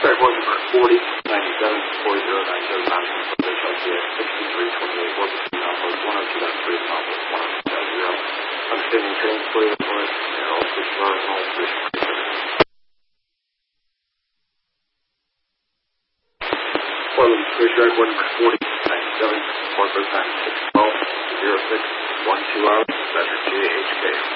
Track 1 number 40, 97, 40, 979, Fish LCS 6328, work with Southwest 102.3, Southwest 102.0. Understanding transport influence, and all switch vertical, fish Portland, Fish Track 1 number 40, 97, work with 612, 06, 12 out, Measure GHK.